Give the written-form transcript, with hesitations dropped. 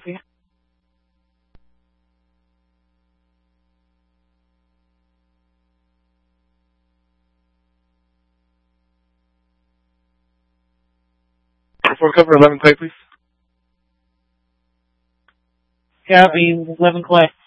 you? Before cover 11 clay, please. Yeah, it'll be 11 clay.